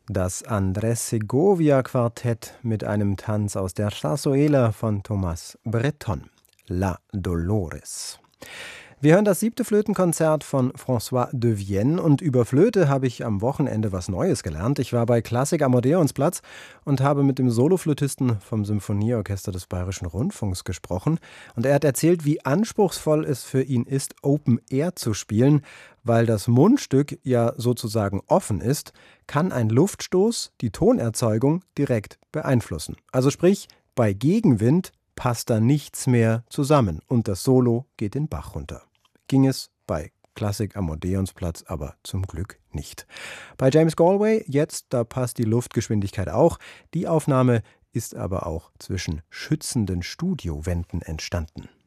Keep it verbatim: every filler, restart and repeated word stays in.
Das Andrés Segovia Quartett mit einem Tanz aus der Zarzuela von Thomas Bretton, La Dolores. Wir hören das siebte Flötenkonzert von François de Vienne und über Flöte habe ich am Wochenende was Neues gelernt. Ich war bei Klassik am Odeonsplatz und habe mit dem Soloflötisten vom Symphonieorchester des Bayerischen Rundfunks gesprochen. Und er hat erzählt, wie anspruchsvoll es für ihn ist, Open Air zu spielen, weil das Mundstück ja sozusagen offen ist, kann ein Luftstoß die Tonerzeugung direkt beeinflussen. Also sprich, bei Gegenwind passt da nichts mehr zusammen und das Solo geht den Bach runter. Ging es bei Klassik am Odeonsplatz aber zum Glück nicht. Bei James Galway jetzt, da passt die Luftgeschwindigkeit auch. Die Aufnahme ist aber auch zwischen schützenden Studiowänden entstanden.